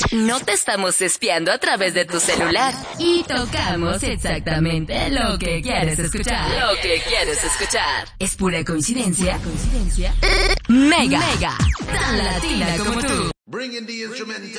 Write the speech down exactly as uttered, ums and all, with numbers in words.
No te estamos espiando a través de tu celular. Y tocamos exactamente lo que quieres escuchar. Lo que quieres escuchar. Es pura coincidencia. Coincidencia. Mega. Mega. Tan latina como tú. Bring in the instrumental.